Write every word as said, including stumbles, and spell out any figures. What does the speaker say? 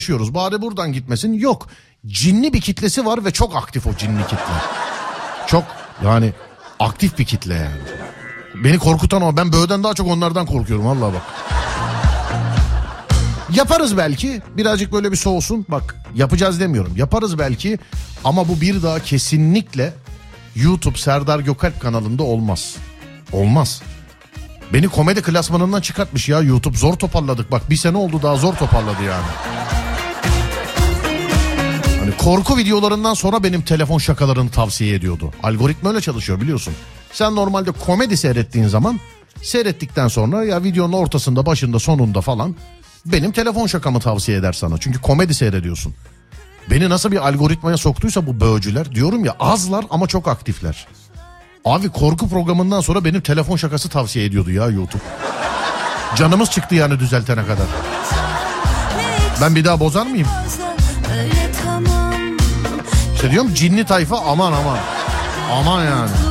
yaşıyoruz. Bari buradan gitmesin. Yok. Cinli bir kitlesi var ve çok aktif o cinli kitle. Çok yani aktif bir kitle yani. Beni korkutan o. Ben böyleden daha çok onlardan korkuyorum vallahi bak. Yaparız belki. Birazcık böyle bir soğusun. Bak yapacağız demiyorum. Yaparız belki. Ama bu bir daha kesinlikle YouTube Serdar Gökalp kanalında olmaz. Olmaz. Beni komedi klasmanından çıkartmış ya YouTube. Zor toparladık. Bak bir sene oldu daha zor toparladı yani. Hani korku videolarından sonra benim telefon şakalarını tavsiye ediyordu. Algoritma öyle çalışıyor biliyorsun. Sen normalde komedi seyrettiğin zaman seyrettikten sonra ya videonun ortasında, başında, sonunda falan benim telefon şakamı tavsiye eder sana. Çünkü komedi seyrediyorsun. Beni nasıl bir algoritmaya soktuysa bu böğcüler, diyorum ya azlar ama çok aktifler. Abi korku programından sonra benim telefon şakası tavsiye ediyordu ya YouTube. Canımız çıktı yani düzeltene kadar. Ben bir daha bozar mıyım? İşte diyorum cinli tayfa aman aman. Aman yani.